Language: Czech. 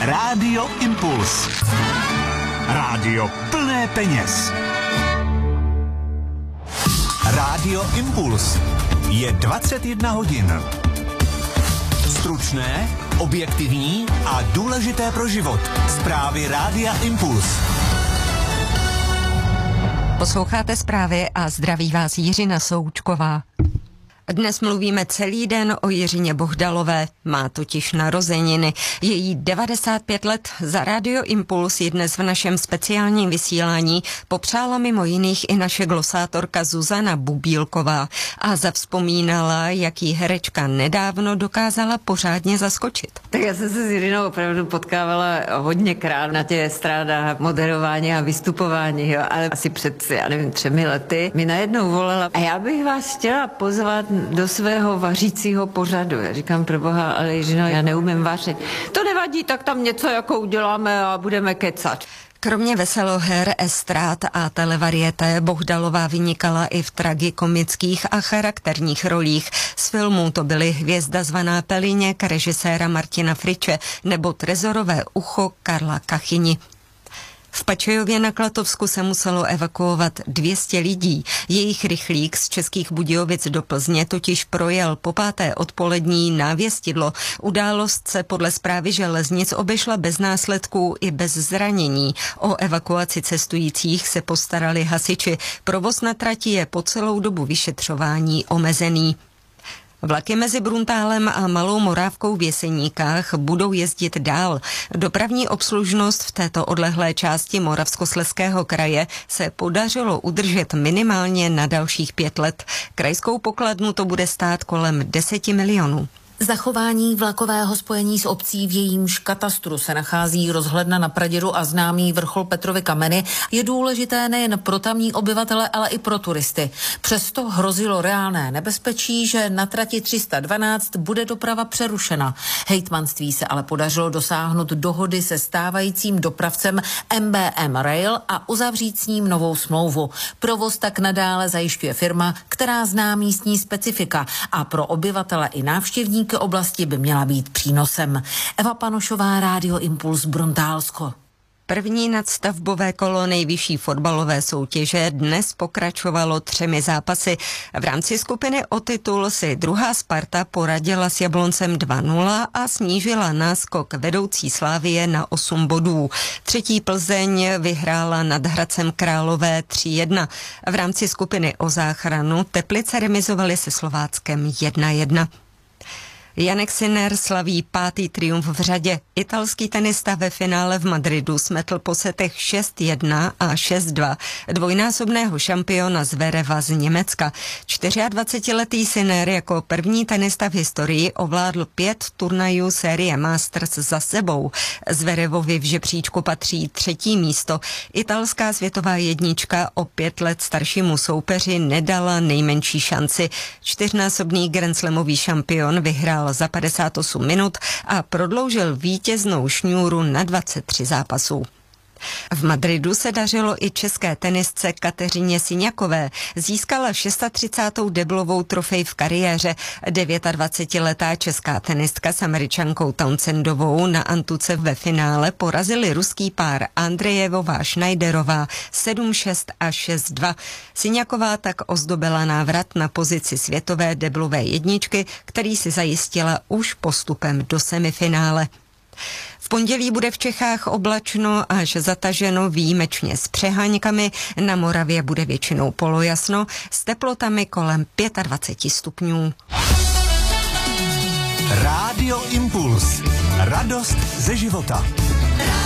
Rádio Impuls. Rádio plné peněz. Rádio Impuls. Je 21 hodin. Stručné, objektivní a důležité pro život. Zprávy Rádia Impuls. Posloucháte zprávy a zdraví vás Jiřina Součková. Dnes mluvíme celý den o Jiřině Bohdalové, má totiž narozeniny. Je jí 95 let, za Rádio Impuls ji dnes v našem speciálním vysílání popřála mimo jiných i naše glosátorka Zuzana Bubílková a zavzpomínala, jak jí herečka nedávno dokázala pořádně zaskočit. Tak já jsem se s Jiřinou opravdu potkávala hodněkrát na těch estrádách, moderování a vystupování, jo, ale asi před, 3 lety mi najednou volala a já bych vás chtěla pozvat do svého vařícího pořadu. Já říkám, proboha, ale Jiřino, já neumím vařit. To nevadí, tak tam něco jako uděláme a budeme kecat. Kromě veseloher, estrád a televarieté Bohdalová vynikala i v tragikomických a charakterních rolích. Z filmů to byly Hvězda zvaná Peliněk režiséra Martina Friče nebo Trezorové ucho Karla Kachyni. V Pačejově na Klatovsku se muselo evakuovat 200 lidí. Jejich rychlík z Českých Budějovic do Plzně totiž projel po 5. odpolední návěstidlo. Událost se podle zprávy železnic obešla bez následků i bez zranění. O evakuaci cestujících se postarali hasiči. Provoz na trati je po celou dobu vyšetřování omezený. Vlaky mezi Bruntálem a Malou Morávkou v Jeseníkách budou jezdit dál. Dopravní obslužnost v této odlehlé části Moravskoslezského kraje se podařilo udržet minimálně na dalších 5 let. Krajskou pokladnu to bude stát kolem 10 milionů. Zachování vlakového spojení s obcí, v jejímž katastru se nachází rozhledna na Pradědu a známý vrchol Petrovy kameny, je důležité nejen pro tamní obyvatele, ale i pro turisty. Přesto hrozilo reálné nebezpečí, že na trati 312 bude doprava přerušena. Hejtmanství se ale podařilo dosáhnout dohody se stávajícím dopravcem MBM Rail a uzavřít s ním novou smlouvu. Provoz tak nadále zajišťuje firma, která zná místní specifika a pro obyvatele i návštěvníky oblasti by měla být přínosem. Eva Panošová, Rádio Impuls, Bruntálsko. První nadstavbové kolo nejvyšší fotbalové soutěže dnes pokračovalo 3 zápasy. V rámci skupiny o titul si druhá Sparta poradila s Jabloncem 2-0 a snížila náskok vedoucí Slavie na 8 bodů. Třetí Plzeň vyhrála nad Hradcem Králové 3-1. V rámci skupiny o záchranu Teplice remizovaly se Slováckem 1-1. Jannik Sinner slaví 5. triumf v řadě. Italský tenista ve finále v Madridu smetl po setech 6-1 a 6-2 dvojnásobného šampiona Zvereva z Německa. 24letý Sinner jako první tenista v historii ovládl 5 turnajů série Masters za sebou. Zverevovi v žebříčku patří 3. místo. Italská světová jednička o 5 let staršímu soupeři nedala nejmenší šanci. 4násobný grandslamový šampion vyhrál za 58 minut a prodloužil vítěznou šňůru na 23 zápasů. V Madridu se dařilo i české tenistce Kateřině Syňakové. Získala 36. deblovou trofej v kariéře. 29letá česká tenistka s Američankou Townsendovou na antuce ve finále porazili ruský pár Andrejevová-Schneiderová 7-6 a 6-2. Syňaková tak ozdobila návrat na pozici světové deblové jedničky, který si zajistila už postupem do semifinále. V pondělí bude v Čechách oblačno až zataženo, výjimečně s přeháňkami. Na Moravě bude většinou polojasno s teplotami kolem 25 stupňů. Rádio Impuls. Radost ze života.